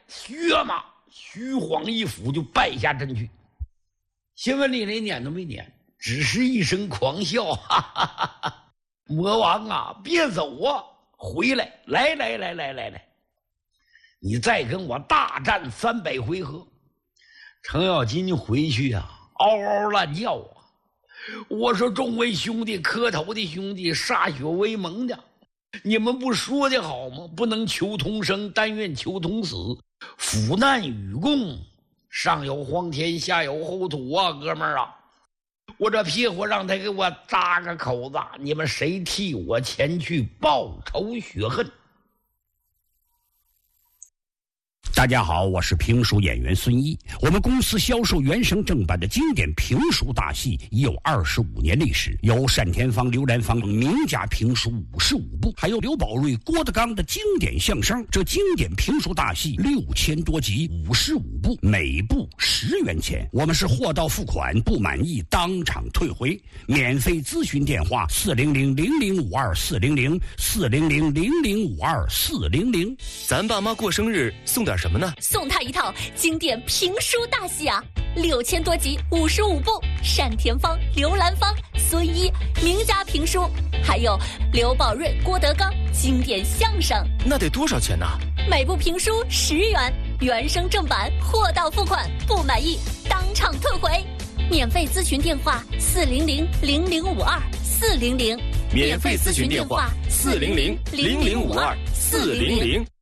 薛嘛，虚晃一斧就败下阵去。新闻里那撵都没撵，只是一声狂笑，哈哈哈哈！魔王啊，别走啊，回来，来，你再跟我大战300回合。程咬金回去啊，嗷嗷乱叫啊！我说众位兄弟，磕头的兄弟，歃血为盟的，你们不说的好吗？不能求同生，但愿求同死，苦难与共，上有荒天，下有厚土啊，哥们儿啊！我这屁股让他给我扎个口子，你们谁替我前去报仇雪恨？ 大家好，我是评书演员孙一。我们公司销售原声正版的经典评书大戏已有25年历史，有单田芳、刘兰芳名家评书55部，还有刘宝瑞、郭德纲的经典相声。这经典评书大戏6000多集，55部，每部10元钱。我们是货到付款，不满意当场退回。免费咨询电话400-0052-400，400-0052-400。 咱爸妈过生日送点什么呢？ 送他一套经典评书大戏啊，6000多集，55部，单田芳、刘兰芳、孙一名家评书，还有刘宝瑞、郭德纲经典相声。 那得多少钱呢？ 每部评书10元，原声正版，货到付款，不满意当场退回。免费咨询电话400-0052-400， 免费咨询电话400-0052-400。